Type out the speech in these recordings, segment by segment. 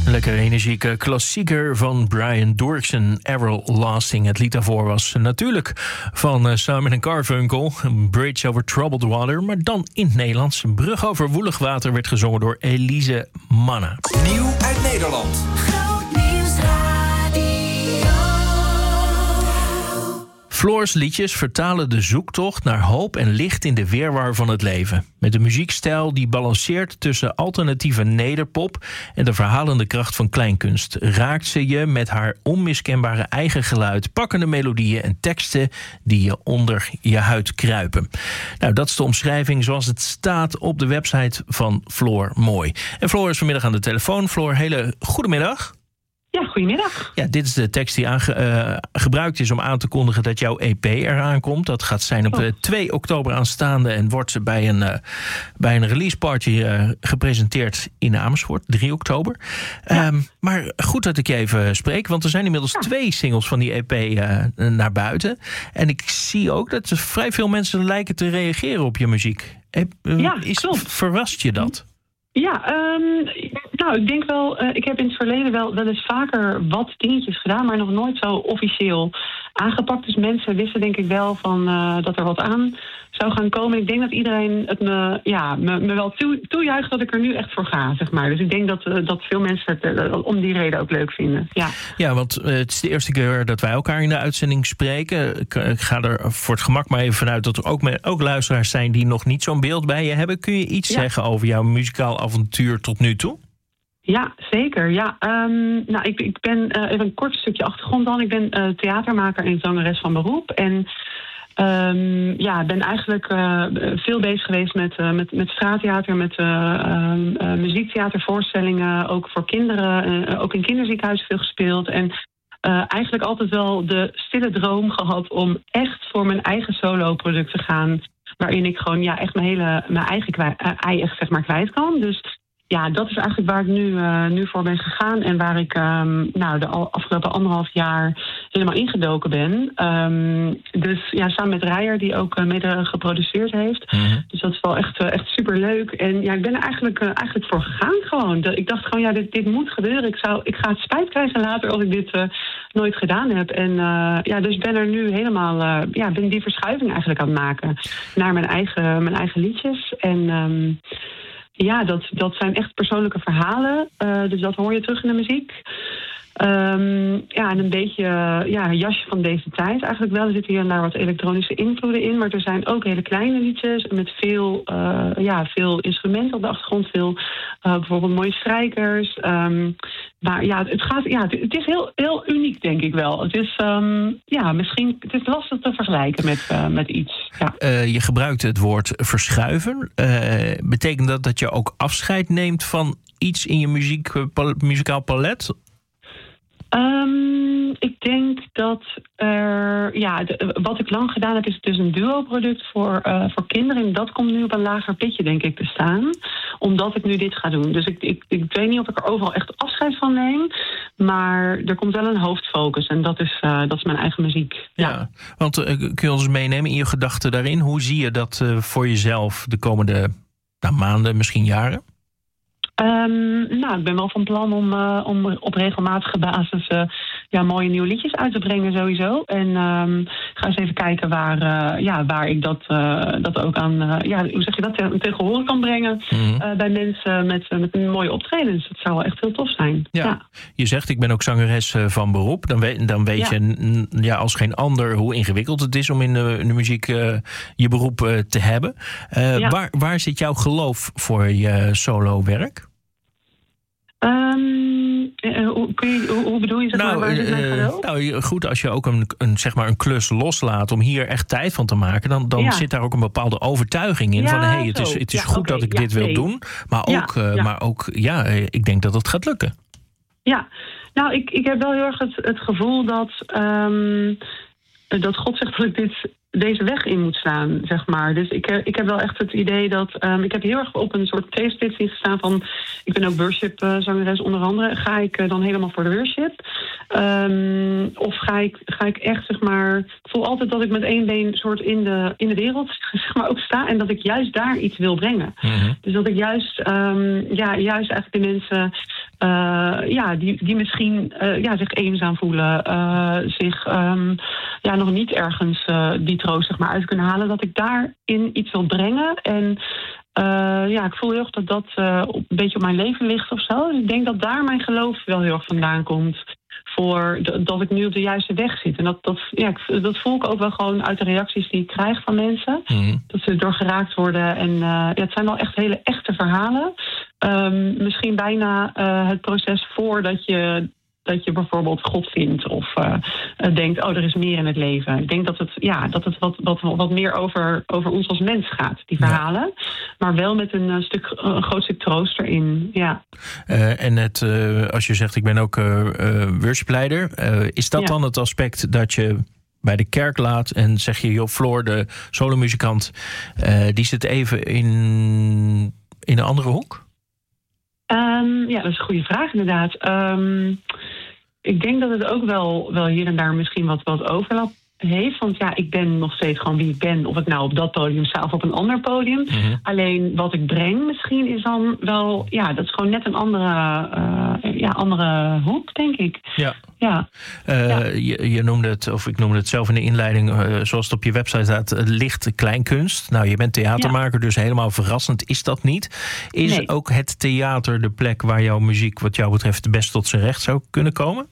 Lekker energieke klassieker van Brian Doerksen, Everlasting. Het lied daarvoor was natuurlijk van Simon & Garfunkel, Bridge over Troubled Water. Maar dan in het Nederlands. Brug over woelig water werd gezongen door Elise Manna. Nieuw uit Nederland. Floor's liedjes vertalen de zoektocht naar hoop en licht in de weerwar van het leven. Met een muziekstijl die balanceert tussen alternatieve nederpop en de verhalende kracht van kleinkunst, raakt ze je met haar onmiskenbare eigen geluid, pakkende melodieën en teksten die je onder je huid kruipen. Nou, dat is de omschrijving zoals het staat op de website van Floor Mooi. En Floor is vanmiddag aan de telefoon. Floor, hele goedemiddag. Ja, goedemiddag. Ja, dit is de tekst die gebruikt is om aan te kondigen dat jouw EP eraan komt. Dat gaat zijn op 2 oktober aanstaande en wordt bij een release party gepresenteerd in Amersfoort, 3 oktober. Ja. Maar goed dat ik je even spreek, want er zijn inmiddels 2 singles van die EP naar buiten. En ik zie ook dat er vrij veel mensen lijken te reageren op je muziek. Klopt. Verrast je dat? Ja, nou, ik denk wel, ik heb in het verleden wel eens vaker wat dingetjes gedaan, maar nog nooit zo officieel aangepakt. Dus mensen wisten denk ik wel van dat er wat aan zou gaan komen. Ik denk dat iedereen het me wel toejuicht dat ik er nu echt voor ga, zeg maar. Dus ik denk dat veel mensen het om die reden ook leuk vinden. Ja, want het is de eerste keer dat wij elkaar in de uitzending spreken. Ik ga er voor het gemak maar even vanuit dat er ook luisteraars zijn die nog niet zo'n beeld bij je hebben. Kun je iets zeggen over jouw muzikaal avontuur tot nu toe? Ja, zeker. Ja. Nou, ik ben even een kort stukje achtergrond dan. Ik ben theatermaker en zangeres van beroep. En ben eigenlijk veel bezig geweest met straattheater, met muziektheatervoorstellingen, ook voor kinderen, ook in kinderziekenhuizen veel gespeeld. En eigenlijk altijd wel de stille droom gehad om echt voor mijn eigen solo-product te gaan, waarin ik gewoon echt mijn eigen ei echt, zeg maar, kwijt kan. Dus ja, dat is eigenlijk waar ik nu voor ben gegaan en waar ik de afgelopen 1,5 jaar helemaal ingedoken ben. Dus ja, samen met Rijer, die ook mede geproduceerd heeft. Mm-hmm. Dus dat is wel echt superleuk. En ja, ik ben er eigenlijk voor gegaan gewoon. Ik dacht gewoon, dit moet gebeuren. Ik ga het spijt krijgen later als ik dit nooit gedaan heb. En dus ben er nu helemaal, ben die verschuiving eigenlijk aan het maken naar mijn eigen liedjes. En ja, dat zijn echt persoonlijke verhalen. Dus dat hoor je terug in de muziek. En een beetje een jasje van deze tijd eigenlijk wel. Er zitten hier en daar wat elektronische invloeden in. Maar er zijn ook hele kleine liedjes met veel instrumenten op de achtergrond. Veel bijvoorbeeld mooie strijkers. Maar ja, het is heel uniek, denk ik wel. Het is misschien het is lastig te vergelijken met iets. Ja. Je gebruikt het woord verschuiven. Betekent dat je ook afscheid neemt van iets in je muzikaal palet? Ik denk dat wat ik lang gedaan heb, is dus een duo-product voor kinderen. En dat komt nu op een lager pitje, denk ik, te staan. Omdat ik nu dit ga doen. Dus ik weet niet of ik er overal echt afscheid van neem. Maar er komt wel een hoofdfocus. En dat is mijn eigen muziek. Ja, want kun je ons meenemen in je gedachten daarin? Hoe zie je dat voor jezelf de komende maanden, misschien jaren? Ik ben wel van plan om op regelmatige basis mooie nieuwe liedjes uit te brengen sowieso. En ga eens even kijken waar ik dat ook aan, hoe zeg je dat, tegen horen kan brengen. Mm-hmm. Bij mensen met een mooie optredens. Dat zou wel echt heel tof zijn. Ja. Je zegt, ik ben ook zangeres van beroep. Dan weet je als geen ander hoe ingewikkeld het is om in de muziek je beroep te hebben. Waar zit jouw geloof voor je solo werk? Hoe bedoel je? Goed, als je ook een klus loslaat om hier echt tijd van te maken, dan zit daar ook een bepaalde overtuiging in van het is goed dat ik dit wil doen, maar ook ik denk dat het gaat lukken. Ja, nou, ik heb wel heel erg het gevoel dat God zegt dat ik deze weg in moet slaan, zeg maar. Dus ik heb wel echt het idee dat ik heb heel erg op een soort tweesplitsing gestaan van, ik ben ook worship-zangeres onder andere. Ga ik dan helemaal voor de worship? Of ga ik echt, zeg maar, ik voel altijd dat ik met één been soort in de wereld, zeg maar, ook sta en dat ik juist daar iets wil brengen. Mm-hmm. Dus dat ik juist eigenlijk de mensen die misschien zich eenzaam voelen, zich nog niet ergens die troost zeg maar uit kunnen halen, dat ik daarin iets wil brengen. En ik voel heel erg dat een beetje op mijn leven ligt of zo. Dus ik denk dat daar mijn geloof wel heel erg vandaan komt. Dat ik nu op de juiste weg zit. En dat voel ik ook wel gewoon uit de reacties die ik krijg van mensen. Mm. Dat ze erdoor geraakt worden. En het zijn wel echt hele echte verhalen. Misschien bijna het proces voordat je bijvoorbeeld God vindt of denkt, er is meer in het leven. Ik denk dat het wat meer over ons als mens gaat, die verhalen. Ja. Maar wel met een groot stuk troost erin, ja. En als je zegt, ik ben ook worshipleider, is dat dan het aspect dat je bij de kerk laat en zeg je, joh, Floor, de solomuzikant, die zit even in een andere hoek? Dat is een goede vraag inderdaad. Ik denk dat het ook wel hier en daar misschien wat overlap heeft. Want ik ben nog steeds gewoon wie ik ben. Of ik nou op dat podium sta of op een ander podium. Mm-hmm. Alleen wat ik breng misschien is dan wel... dat is gewoon net een andere hoek, denk ik. Ja. Je noemde het, of ik noemde het zelf in de inleiding, zoals het op je website staat, licht kleinkunst. Nou, je bent theatermaker, dus helemaal verrassend is dat niet. Is ook het theater de plek waar jouw muziek, wat jou betreft, het best tot zijn recht zou kunnen komen?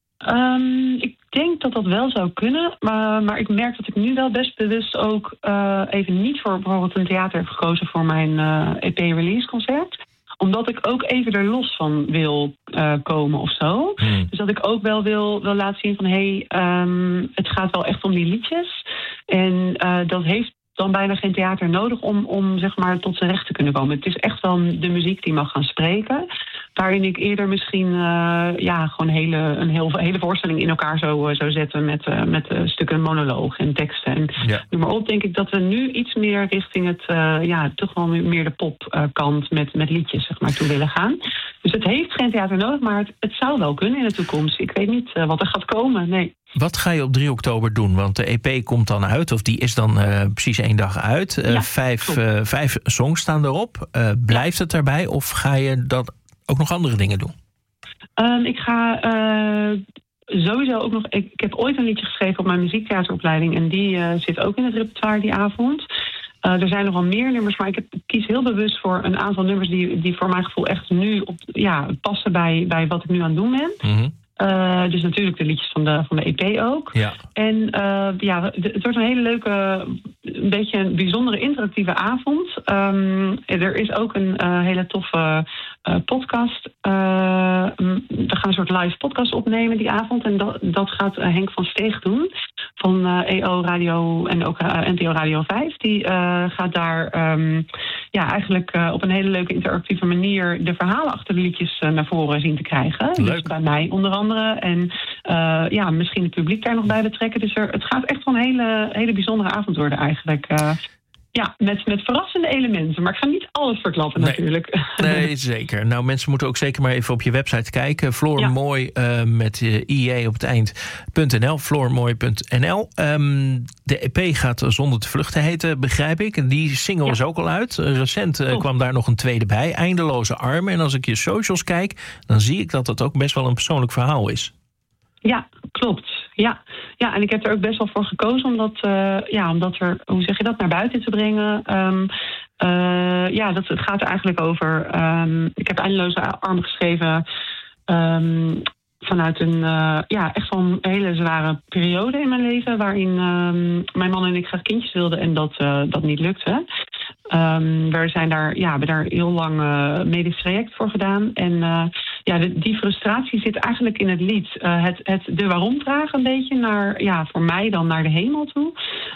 Ik denk dat dat wel zou kunnen, maar ik merk dat ik nu wel best bewust ook even niet voor bijvoorbeeld een theater heb gekozen voor mijn EP-release concert. Omdat ik ook even er los van wil komen of zo. Dus dat ik ook wel wil laten zien van het gaat wel echt om die liedjes. En dat heeft dan bijna geen theater nodig om zeg maar tot zijn recht te kunnen komen. Het is echt wel de muziek die mag gaan spreken. Waarin ik eerder misschien gewoon een hele voorstelling in elkaar zou zetten met stukken monoloog en teksten. En noem maar op, denk ik dat we nu iets meer richting het toch wel meer de popkant met liedjes zeg maar toe willen gaan. Dus het heeft geen theater nodig, maar het zou wel kunnen in de toekomst. Ik weet niet wat er gaat komen, nee. Wat ga je op 3 oktober doen? Want de EP komt dan uit, of die is dan precies 1 dag uit. 5 songs staan erop. Blijft het daarbij of ga je dat ook nog andere dingen doen? Ik ga sowieso ook nog... Ik heb ooit een liedje geschreven op mijn muziektheateropleiding en die zit ook in het repertoire die avond. Er zijn nog wel meer nummers, maar ik kies heel bewust voor een aantal nummers die voor mijn gevoel echt nu passen bij wat ik nu aan het doen ben. Mm-hmm. Dus natuurlijk de liedjes van de EP ook. Ja. En het wordt een hele leuke, een beetje een bijzondere interactieve avond. Er is ook een hele toffe podcast. We gaan een soort live podcast opnemen die avond. En dat gaat Henk van Steeg doen. Van EO Radio en ook NPO Radio 5. Die gaat daar eigenlijk op een hele leuke interactieve manier de verhalen achter de liedjes naar voren zien te krijgen. Leuk. Dus bij mij onder andere. En misschien het publiek daar nog bij betrekken. Dus het gaat echt wel een hele bijzondere avond worden eigenlijk. Met verrassende elementen. Maar ik ga niet alles verklappen natuurlijk. Nee, zeker. Nou, mensen moeten ook zeker maar even op je website kijken. Floor Mooi met IE op het eind.nl. floormooi.nl. De EP gaat Zonder te vluchten heten, begrijp ik. En die single is ook al uit. Recent kwam daar nog een tweede bij. Eindeloze armen. En als ik je socials kijk, dan zie ik dat het ook best wel een persoonlijk verhaal is. Ja, klopt. Ja, en ik heb er ook best wel voor gekozen omdat er, hoe zeg je dat, naar buiten te brengen. Het gaat er eigenlijk over. Ik heb Eindeloze armen geschreven vanuit een echt wel een hele zware periode in mijn leven, waarin mijn man en ik graag kindjes wilden en dat niet lukte. We hebben daar heel lang medisch traject voor gedaan. En die frustratie zit eigenlijk in het lied. Het de waarom vragen een beetje naar, voor mij dan naar de hemel toe.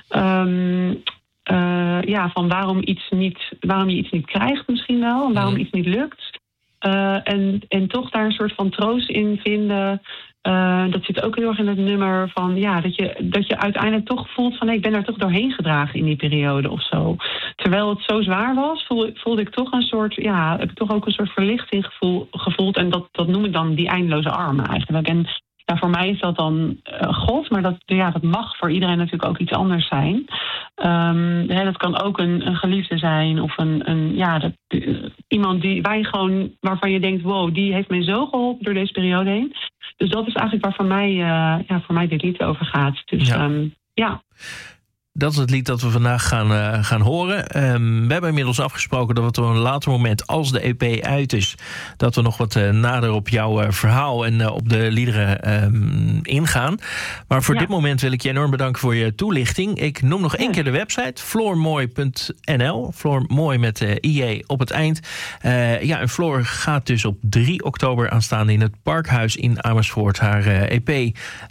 Van waarom je iets niet krijgt misschien wel. En waarom iets niet lukt. En toch daar een soort van troost in vinden. Dat zit ook heel erg in het nummer van dat je uiteindelijk toch voelt van ik ben er toch doorheen gedragen in die periode of zo. Terwijl het zo zwaar was, voelde ik toch heb ik toch ook een soort verlichting gevoeld. En dat noem ik dan die eindeloze armen eigenlijk. En voor mij is dat dan God, maar dat mag voor iedereen natuurlijk ook iets anders zijn. Dat kan ook een geliefde zijn of iemand waarvan je denkt, wow, die heeft mij zo geholpen door deze periode heen. Dus dat is eigenlijk waar voor mij dit lied over gaat. Dus ja. Dat is het lied dat we vandaag gaan horen. We hebben inmiddels afgesproken dat we op een later moment, als de EP uit is, dat we nog wat nader op jouw verhaal en op de liederen ingaan. Maar voor dit moment wil ik je enorm bedanken voor je toelichting. Ik noem nog één keer de website, floormooi.nl. Floor Mooi met IE op het eind. En Floor gaat dus op 3 oktober aanstaande in het Parkhuis in Amersfoort haar EP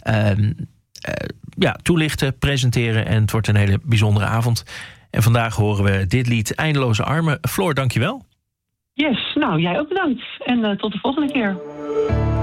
toelichten, presenteren. En het wordt een hele bijzondere avond. En vandaag horen we dit lied, Eindeloze Armen. Floor, dankjewel. Yes, nou jij ook bedankt. En tot de volgende keer.